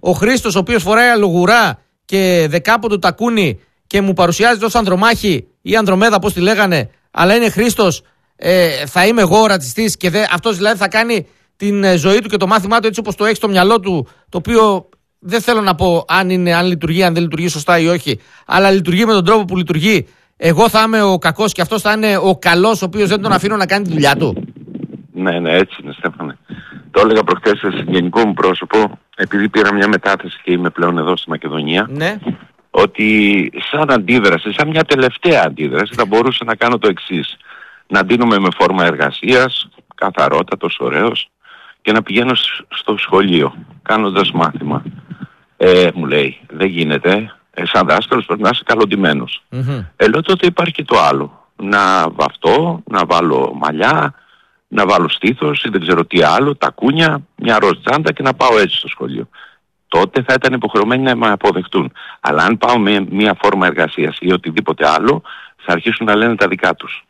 ο Χρήστος, ο οποίος φοράει αλογουρά και δεκάποντο τακούνι και μου παρουσιάζεται ως Ανδρομάχη ή Ανδρομέδα, πώς τη λέγανε, αλλά είναι Χρήστος, θα είμαι εγώ ρατσιστής και αυτός δηλαδή θα κάνει την ζωή του και το μάθημά του έτσι όπως το έχει στο μυαλό του, το οποίο δεν θέλω να πω αν λειτουργεί, αν δεν λειτουργεί σωστά ή όχι, αλλά λειτουργεί με τον τρόπο που λειτουργεί. Εγώ θα είμαι ο κακός και αυτός θα είναι ο καλός, ο οποίος δεν τον αφήνω να κάνει τη δουλειά του. Ναι, έτσι είναι, Στέφανε. Το έλεγα προχθές σε γενικό μου πρόσωπο, επειδή πήρα μια μετάθεση και είμαι πλέον εδώ στη Μακεδονία, ναι, ότι σαν αντίδραση, σαν μια τελευταία αντίδραση, θα μπορούσα να κάνω το εξής. Να ντύνομαι με φόρμα εργασίας, καθαρότατος, ωραίος, και να πηγαίνω στο σχολείο, κάνοντας μάθημα. Μου λέει, δεν γίνεται, σαν δάσκαλος πρέπει να είσαι καλοντημένος. Λέω τότε υπάρχει και το άλλο. Να βαφτώ, να βάλω μαλλιά, να βάλω στήθος ή δεν ξέρω τι άλλο, τακούνια, μια ροζ τσάντα και να πάω έτσι στο σχολείο. Τότε θα ήταν υποχρεωμένοι να με αποδεχτούν. Αλλά αν πάω με μια φόρμα εργασίας ή οτιδήποτε άλλο, θα αρχίσουν να λένε τα δικά τους.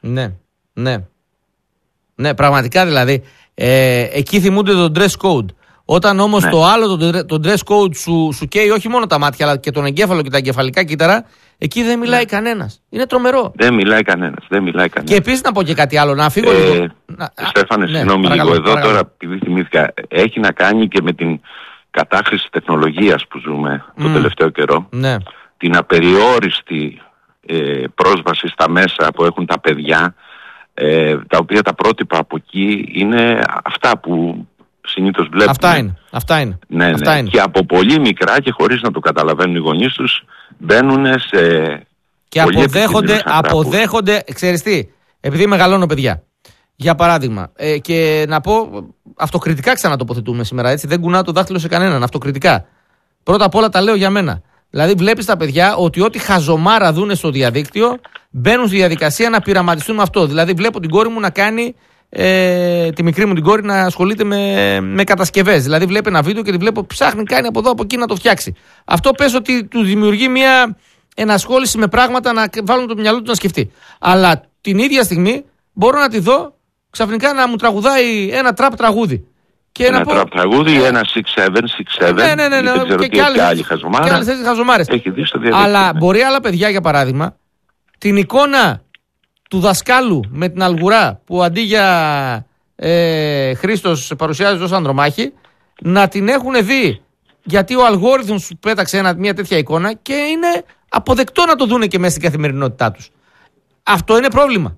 Ναι, πραγματικά δηλαδή. Εκεί θυμούνται το dress code. Όταν όμως το άλλο, το dress code σου καίει όχι μόνο τα μάτια, αλλά και τον εγκέφαλο και τα εγκεφαλικά κύτταρα, εκεί δεν μιλάει κανένας. Είναι τρομερό. Δεν μιλάει κανένας. Και επίσης να πω και κάτι άλλο, να φύγω λίγο. Στέφανε, συγγνώμη λίγο εδώ τώρα, επειδή θυμήθηκα, έχει να κάνει και με την κατάχρηση τεχνολογίας που ζούμε το τελευταίο καιρό. Ναι. Την απεριόριστη πρόσβαση στα μέσα που έχουν τα παιδιά, τα οποία τα πρότυπα από εκεί είναι αυτά που συνήθως βλέπουμε. Αυτά είναι. Ναι. Και από πολύ μικρά και χωρίς να το καταλαβαίνουν οι γονείς τους μπαίνουν σε... Και αποδέχονται, ξέρεις τι, επειδή μεγαλώνω παιδιά, για παράδειγμα, και να πω, αυτοκριτικά ξανατοποθετούμε σήμερα, έτσι, δεν κουνάω το δάχτυλο σε κανέναν, αυτοκριτικά. Πρώτα απ' όλα τα λέω για μένα. Δηλαδή βλέπεις τα παιδιά ότι ό,τι χαζομάρα δούνε στο διαδίκτυο μπαίνουν στη διαδικασία να πειραματιστούν με αυτό. Δηλαδή βλέπω την κόρη μου να κάνει, τη μικρή μου την κόρη να ασχολείται με κατασκευές. Δηλαδή βλέπει ένα βίντεο και τη βλέπω ψάχνει, κάνει από εδώ από εκεί να το φτιάξει. Αυτό πες ότι του δημιουργεί μια ενασχόληση με πράγματα να βάλουν το μυαλό του να σκεφτεί. Αλλά την ίδια στιγμή μπορώ να τη δω ξαφνικά να μου τραγουδάει ένα τραπ τραγούδι. Και ένα τραπ τραγούδι ή ένα 6-7. Ναι. Δεν ξέρω τι άλλη χαζομάρα. Και άλλες τέτοιες χαζομάρες. Έχει δει στο διαδίκτυο. Αλλά μπορεί άλλα παιδιά, για παράδειγμα, την εικόνα του δασκάλου με την αλγουρά που αντί για Χρήστος παρουσιάζει ως Ανδρομάχη, να την έχουν δει γιατί ο αλγόριθμος σου πέταξε μια τέτοια εικόνα και είναι αποδεκτό να το δούνε και μέσα στην καθημερινότητά τους. Αυτό είναι πρόβλημα.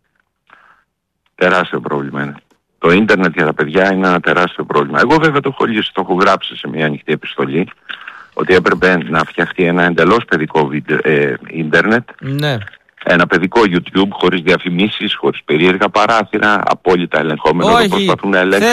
Τεράστιο πρόβλημα είναι. Το ίντερνετ για τα παιδιά είναι ένα τεράστιο πρόβλημα. Εγώ βέβαια το έχω λύσει, το έχω γράψει σε μια ανοιχτή επιστολή, ότι έπρεπε να φτιαχτεί ένα εντελώς παιδικό ίντερνετ. Ναι. Ένα παιδικό YouTube χωρίς διαφημίσεις, χωρίς περίεργα παράθυρα, απόλυτα ελεγχόμενο. Όχι, προσπαθούν να ελέγξουν.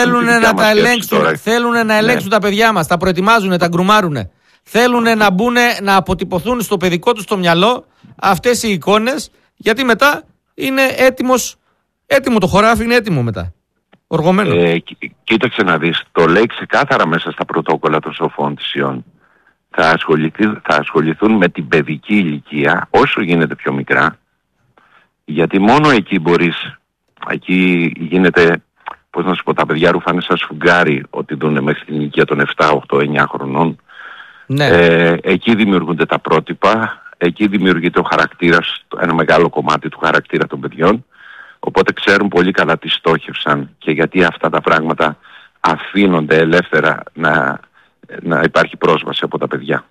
Θέλουν να ελέγξουν τα παιδιά μας, τα προετοιμάζουν, τα γκρουμάρουν. Θέλουν να αποτυπωθούν στο παιδικό τους το μυαλό αυτές οι εικόνες, γιατί μετά είναι έτοιμο το χωράφι, είναι έτοιμο μετά. Οργωμένο. Κοίταξε να δεις, το λέει ξεκάθαρα μέσα στα πρωτόκολλα των σοφών της Ιών. Θα ασχοληθούν με την παιδική ηλικία όσο γίνεται πιο μικρά, γιατί μόνο εκεί γίνεται, πώς να σου πω, τα παιδιά ρουφάνε σαν σφουγγάρι ότι δουν μέχρι την ηλικία των 7, 8, 9 χρονών. Ναι. Εκεί δημιουργούνται τα πρότυπα, εκεί δημιουργείται ο χαρακτήρας, ένα μεγάλο κομμάτι του χαρακτήρα των παιδιών, οπότε ξέρουν πολύ καλά τι στόχευσαν και γιατί αυτά τα πράγματα αφήνονται ελεύθερα να υπάρχει πρόσβαση από τα παιδιά.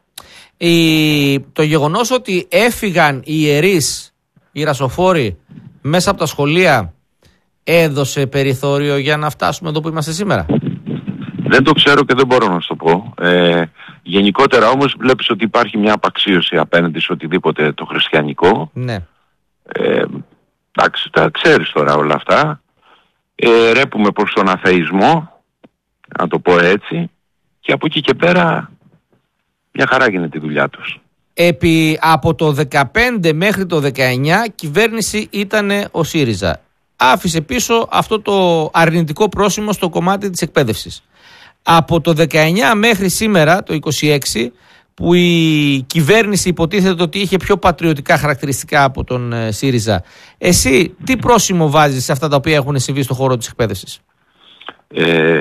Το γεγονός ότι έφυγαν οι ιερείς, οι ρασοφόροι μέσα από τα σχολεία έδωσε περιθώριο για να φτάσουμε εδώ που είμαστε σήμερα? Δεν το ξέρω και δεν μπορώ να σου το πω. Γενικότερα όμως βλέπεις ότι υπάρχει μια απαξίωση απέναντι σε οτιδήποτε το χριστιανικό. Ναι. Εντάξει, τα ξέρεις τώρα όλα αυτά. Ρέπουμε προς τον αθεϊσμό, να το πω έτσι, και από εκεί και πέρα μια χαρά γίνεται η δουλειά τους. Από το 15 μέχρι το 19 κυβέρνηση ήταν ο ΣΥΡΙΖΑ. Άφησε πίσω αυτό το αρνητικό πρόσημο στο κομμάτι της εκπαίδευσης. Από το 19 μέχρι σήμερα, το 26, που η κυβέρνηση υποτίθεται ότι είχε πιο πατριωτικά χαρακτηριστικά από τον ΣΥΡΙΖΑ, εσύ τι πρόσημο βάζεις σε αυτά τα οποία έχουν συμβεί στον χώρο της εκπαίδευσης?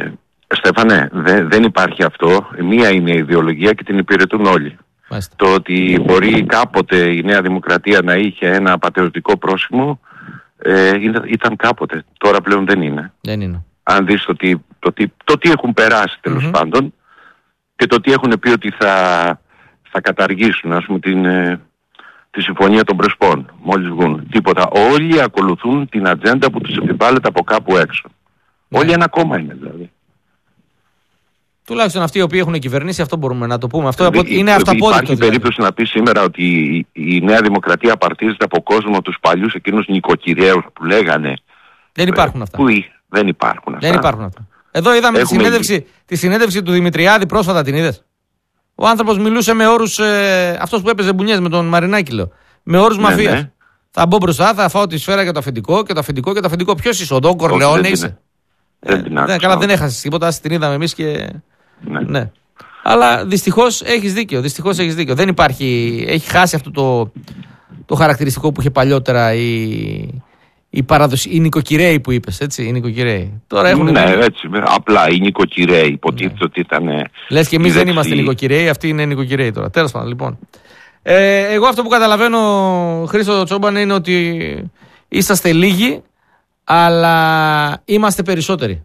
Στέφανε, δεν υπάρχει αυτό. Μία είναι η ιδεολογία και την υπηρετούν όλοι. Μάλιστα. Το ότι μπορεί κάποτε η Νέα Δημοκρατία να είχε ένα πατεωτικό πρόσημο ήταν κάποτε. Τώρα πλέον δεν είναι. Δεν είναι. Αν δεις το τι έχουν περάσει τέλος πάντων και το τι έχουν πει ότι θα καταργήσουν, ας πούμε, τη Συμφωνία των Πρεσπών μόλις βγουν. Τίποτα. Όλοι ακολουθούν την ατζέντα που τους επιβάλλεται από κάπου έξω. Όλοι ένα κόμμα είναι δηλαδή. Τουλάχιστον αυτοί οι οποίοι έχουν κυβερνήσει, αυτό μπορούμε να το πούμε. Αυτό είναι αυταπόδεικτο. Υπάρχει δηλαδή περίπτωση να πει σήμερα ότι η Νέα Δημοκρατία απαρτίζεται από κόσμο τους παλιούς εκείνους νοικοκυρέους που λέγανε. Δεν υπάρχουν αυτά. Δεν υπάρχουν αυτά. Δεν υπάρχουν αυτά. Εδώ είδαμε τη συνέντευξη του Δημητριάδη πρόσφατα, την είδες? Ο άνθρωπος μιλούσε με όρους, αυτός που έπαιζε μπουνιές με τον Μαρινάκηλο, με όρους μαφίας. Ναι. Θα μπω μπροστά, θα φάω τη σφαίρα και το αφεντικό και το αφεντικό και το αφεντικό. Ποιος είσαι, ο Ντόν Κορλεόνε είσαι? Καλά, δεν έχασες τίποτα, την είδαμε εμείς και. Ναι. Αλλά δυστυχώς έχεις δίκιο. Δεν υπάρχει. Έχει χάσει αυτό το χαρακτηριστικό που είχε παλιότερα η παράδοση. Οι νοικοκυρέοι που είπες, έτσι. Οι νοικοκυρέοι. Τώρα έχουν. Ναι, έτσι. Απλά οι νοικοκυρέοι. Υποτίθεται ότι ήταν. Λες και εμείς δεν είμαστε νοικοκυρέοι, αυτοί είναι νοικοκυρέοι τώρα. Τέλος πάντων, λοιπόν. Εγώ αυτό που καταλαβαίνω, Χρήστο Τσόμπανε, είναι ότι είσαστε λίγοι, αλλά είμαστε περισσότεροι.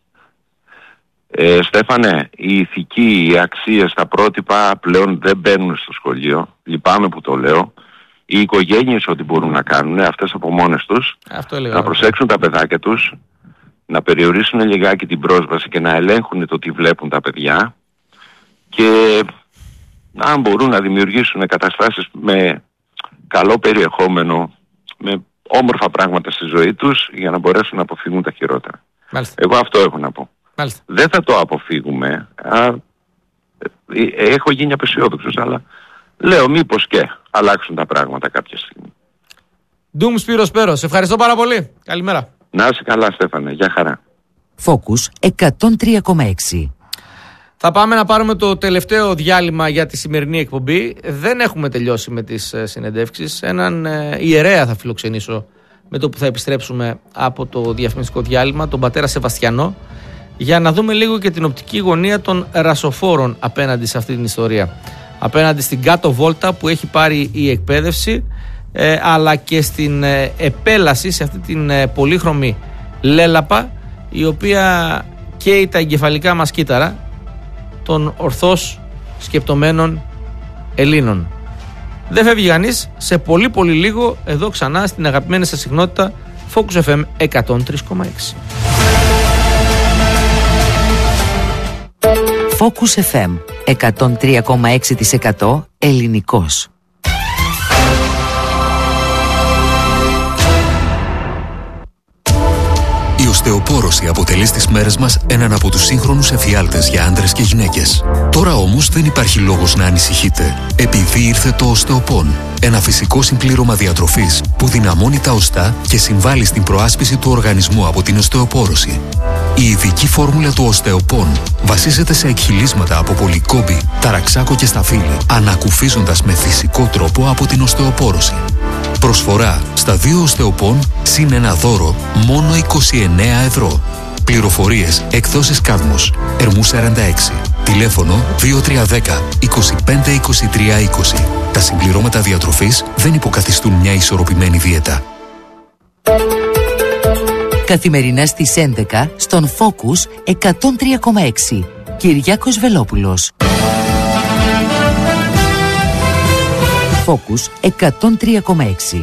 Στέφανε, η ηθική, οι αξίες, τα πρότυπα πλέον δεν μπαίνουν στο σχολείο. Λυπάμαι που το λέω. Οι οικογένειες ό,τι μπορούν να κάνουν, αυτές από μόνες τους, να προσέξουν τα παιδάκια τους, να περιορίσουν λιγάκι την πρόσβαση και να ελέγχουν το τι βλέπουν τα παιδιά και αν μπορούν να δημιουργήσουν καταστάσεις με καλό περιεχόμενο, με όμορφα πράγματα στη ζωή τους για να μπορέσουν να αποφύγουν τα χειρότερα. Μάλιστα. Εγώ αυτό έχω να πω. Μάλιστα. Δεν θα το αποφύγουμε. Έχω γίνει απεσιόδοξος, αλλά λέω μήπως και αλλάξουν τα πράγματα κάποια στιγμή. Ντουμ Σπύρος Πέρος, ευχαριστώ πάρα πολύ. Καλημέρα. Να είσαι καλά, Στέφανε. Γεια χαρά. Focus 103,6. Θα πάμε να πάρουμε το τελευταίο διάλειμμα για τη σημερινή εκπομπή. Δεν έχουμε τελειώσει με τις συνεντεύξεις. Έναν ιερέα θα φιλοξενήσω με το που θα επιστρέψουμε από το διαφημιστικό διάλειμμα, τον πατέρα Σεβαστιανό, για να δούμε λίγο και την οπτική γωνία των ρασοφόρων απέναντι σε αυτή την ιστορία. Απέναντι στην κάτω βόλτα που έχει πάρει η εκπαίδευση, αλλά και στην επέλαση σε αυτή την πολύχρωμη λέλαπα, η οποία καίει τα εγκεφαλικά μας κύτταρα των ορθώς σκεπτομένων Ελλήνων. Δεν φεύγει κανείς, σε πολύ πολύ λίγο εδώ ξανά στην αγαπημένη σας συχνότητα Focus FM 103,6. Focus FM 103,6% ελληνικός. Η οστεοπόρωση αποτελεί στις μέρες μας έναν από τους σύγχρονους εφιάλτες για άντρες και γυναίκες. Τώρα όμως δεν υπάρχει λόγος να ανησυχείτε, επειδή ήρθε το οστεοπόν, ένα φυσικό συμπλήρωμα διατροφής που δυναμώνει τα οστά και συμβάλλει στην προάσπιση του οργανισμού από την οστεοπόρωση. Η ειδική φόρμουλα του οστεοπόν βασίζεται σε εκχυλίσματα από πολυκόμπη, ταραξάκο και σταφύλι, ανακουφίζοντας με φυσικό τρόπο από την οστεοπόρωση. Προσφορά στα 2 οστεοπόν συν ένα δώρο μόνο 29 ευρώ. Πληροφορίες εκδόσεις Κάδμος, Ερμού 46. Τηλέφωνο 2310 25 23 20. Τα συμπληρώματα διατροφής δεν υποκαθιστούν μια ισορροπημένη δίαιτα. Καθημερινά στις 11 στον Focus 103,6. Κυριάκος Βελόπουλος. Focus 103,6.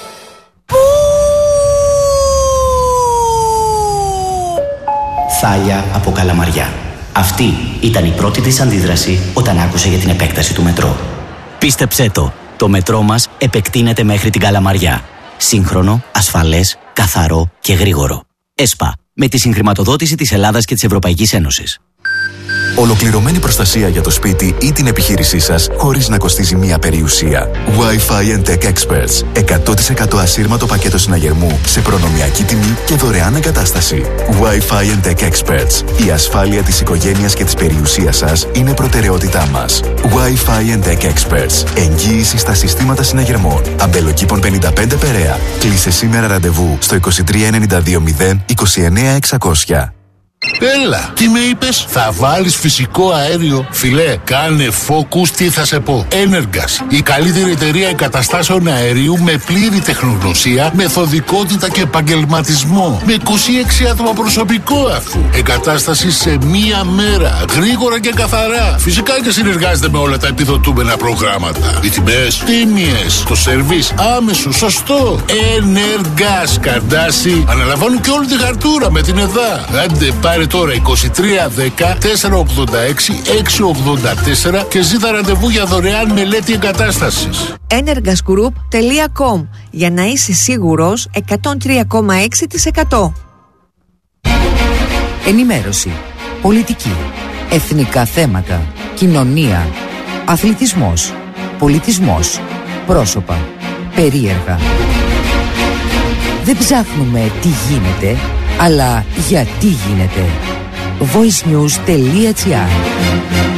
Θάλια από Καλαμαριά. Αυτή ήταν η πρώτη της αντίδραση όταν άκουσε για την επέκταση του μετρό. Πίστεψέ το μετρό μας επεκτείνεται μέχρι την Καλαμαριά. Σύγχρονο, ασφαλές, καθαρό και γρήγορο. ΕΣΠΑ, με τη συγχρηματοδότηση της Ελλάδας και της Ευρωπαϊκής Ένωσης. Ολοκληρωμένη προστασία για το σπίτι ή την επιχείρησή σας χωρίς να κοστίζει μία περιουσία. Wi-Fi and Tech Experts. 100% ασύρματο πακέτο συναγερμού σε προνομιακή τιμή και δωρεάν εγκατάσταση. Wi-Fi and Tech Experts. Η ασφάλεια της οικογένειας και της περιουσίας σας είναι προτεραιότητά μας. Wi-Fi and Tech Experts. Εγγύηση στα συστήματα συναγερμών. Αμπελοκήπων 55 Περαία. Κλείσε σήμερα ραντεβού στο 23 92 0 29 600. Έλα, τι με είπες? Θα βάλεις φυσικό αέριο? Φιλέ, κάνε focus, τι θα σε πω. Energas, η καλύτερη εταιρεία εγκαταστάσεων αερίου με πλήρη τεχνογνωσία, μεθοδικότητα και επαγγελματισμό. Με 26 άτομα προσωπικό αφού. Εγκατάσταση σε μία μέρα. Γρήγορα και καθαρά. Φυσικά και συνεργάζεται με όλα τα επιδοτούμενα προγράμματα. Οι τιμές τίμιες. Το σερβίς άμεσο, σωστό. Energas, Καρντάση. Αναλαμβάνουν και όλη τη χαρτούρα με την ΕΔΑ. Άντε πάρε τώρα 2310 486 684 και ζήτα ραντεβού για δωρεάν μελέτη εγκατάστασης. energasgroup.com για να είσαι σίγουρος 103,6%. Ενημέρωση, πολιτική, εθνικά θέματα, κοινωνία, αθλητισμός, πολιτισμός, πρόσωπα, περίεργα. Δεν ψάχνουμε τι γίνεται, αλλά γιατί γίνεται. voicenews.gr